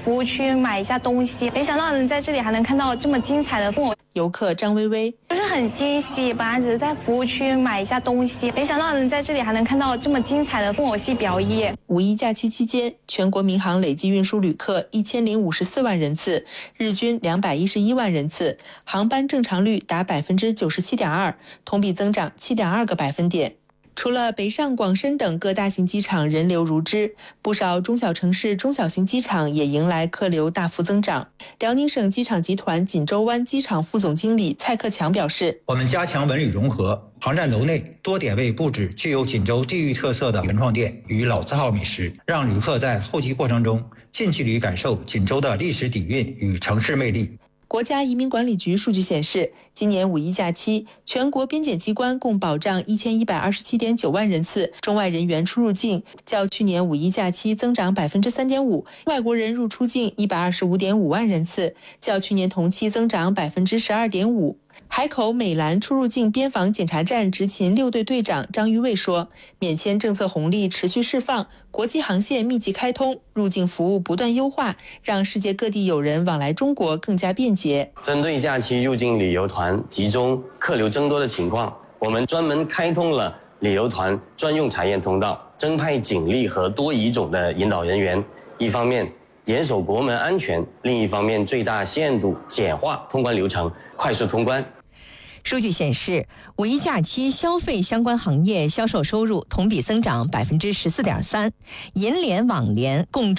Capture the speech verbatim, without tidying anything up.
服务区买一下东西，没想到能在这里还能看到这么精彩的烽火。 游客张薇薇就是很惊喜，本来只是在服务区买一下东西，没想到能在这里还能看到这么精彩的烽火戏表演。 五一假期期间，全国民航累计运输旅客一千零五十四万人次，日均两百一十一万人次，航班正常率达百分之九十七点二，同比增长七点二个百分点。除了北上广深等各大型机场人流如织，不少中小城市中小型机场也迎来客流大幅增长。辽宁省机场集团锦州湾机场副总经理蔡克强表示， 我们加强文旅融合，航站楼内多点位布置具有锦州地域特色的原创店与老字号美食，让旅客在候机过程中近距离感受锦州的历史底蕴与城市魅力。 国家移民管理局数据显示，今年五一假期，全国边检机关共保障一千一百二十七点九万人次中外人员出入境，较去年五一假期增长百分之三点五；外国人入出境一百二十五点五万人次，较去年同期增长百分之十二点五。海口美兰出入境边防检查站执勤六队队长张玉卫说，免签政策红利持续释放，国际航线密集开通，入境服务不断优化，让世界各地友人往来中国更加便捷。 针对假期入境旅游团集中客流增多的情况，我们专门开通了旅游团专用查验通道，增派警力和多语种的引导人员，一方面严守国门安全，另一方面最大限度简化通关流程，快速通关。 数据显示，五一假期消费相关行业销售收入同比增长百分之十四点三，银联、网联共